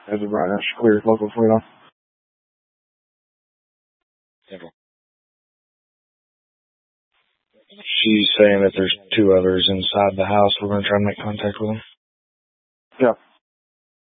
As of right now, she's clear. Local 29. She's saying that there's two others inside the house. We're going to try to make contact with them. Yeah.